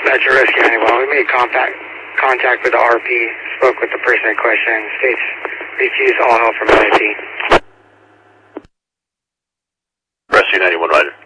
Metro Rescue 91. We made contact with the RP, spoke with the person in question, states refuse all help from LAP. Rescue 91, Roger.